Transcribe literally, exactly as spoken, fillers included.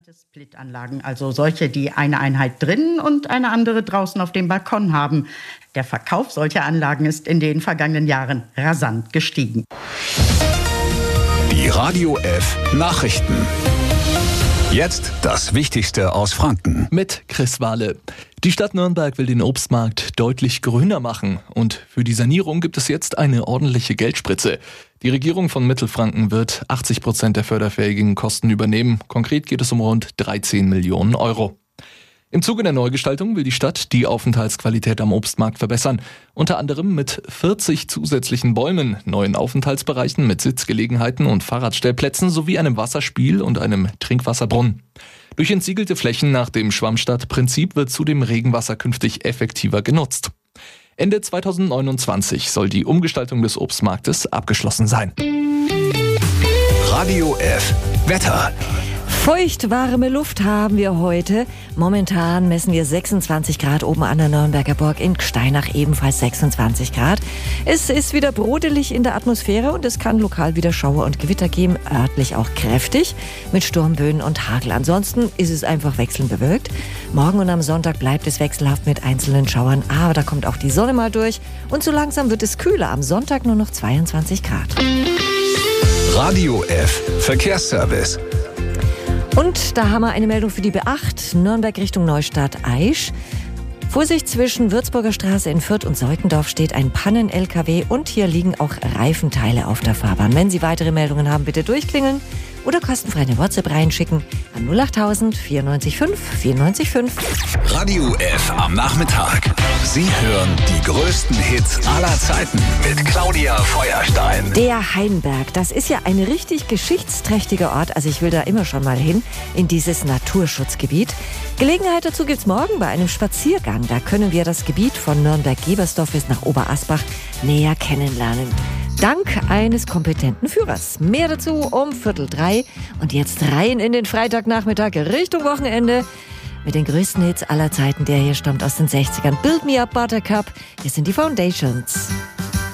Splitanlagen, also solche, die eine Einheit drinnen und eine andere draußen auf dem Balkon haben. Der Verkauf solcher Anlagen ist in den vergangenen Jahren rasant gestiegen. Die Radio F Nachrichten. Jetzt das Wichtigste aus Franken. Mit Chris Wahle. Die Stadt Nürnberg will den Obstmarkt deutlich grüner machen. Und für die Sanierung gibt es jetzt eine ordentliche Geldspritze. Die Regierung von Mittelfranken wird achtzig Prozent der förderfähigen Kosten übernehmen. Konkret geht es um rund dreizehn Millionen Euro. Im Zuge der Neugestaltung will die Stadt die Aufenthaltsqualität am Obstmarkt verbessern. Unter anderem mit vierzig zusätzlichen Bäumen, neuen Aufenthaltsbereichen mit Sitzgelegenheiten und Fahrradstellplätzen sowie einem Wasserspiel und einem Trinkwasserbrunnen. Durch entsiegelte Flächen nach dem Schwammstadt-Prinzip wird zudem Regenwasser künftig effektiver genutzt. Ende zweitausendneunundzwanzig soll die Umgestaltung des Obstmarktes abgeschlossen sein. Radio F Wetter. Feuchtwarme Luft haben wir heute. Momentan messen wir sechsundzwanzig Grad oben an der Nürnberger Burg, in Gsteinach ebenfalls sechsundzwanzig Grad. Es ist wieder brodelig in der Atmosphäre und es kann lokal wieder Schauer und Gewitter geben, örtlich auch kräftig, mit Sturmböen und Hagel. Ansonsten ist es einfach wechselnd bewölkt. Morgen und am Sonntag bleibt es wechselhaft mit einzelnen Schauern, aber da kommt auch die Sonne mal durch. Und so langsam wird es kühler, am Sonntag nur noch zweiundzwanzig Grad. Radio F Verkehrsservice. Und da haben wir eine Meldung für die B acht, Nürnberg Richtung Neustadt-Aisch. Vorsicht, zwischen Würzburger Straße in Fürth und Seutendorf steht ein Pannen-L K W und hier liegen auch Reifenteile auf der Fahrbahn. Wenn Sie weitere Meldungen haben, bitte durchklingeln oder kostenfrei eine WhatsApp reinschicken an null acht tausend vierundneunzig fünf vierundneunzig fünf. Radio F am Nachmittag. Sie hören die größten Hits aller Zeiten mit Claudia Feuerstein. Der Hainberg, das ist ja ein richtig geschichtsträchtiger Ort. Also ich will da immer schon mal hin, in dieses Naturschutzgebiet. Gelegenheit dazu gibt's morgen bei einem Spaziergang. Da können wir das Gebiet von Nürnberg-Gebersdorf bis nach Oberasbach näher kennenlernen. Dank eines kompetenten Führers. Mehr dazu um Viertel drei. Und jetzt rein in den Freitagnachmittag Richtung Wochenende mit den größten Hits aller Zeiten. Der hier stammt aus den sechzigern. Build Me Up Buttercup. Hier sind die Foundations.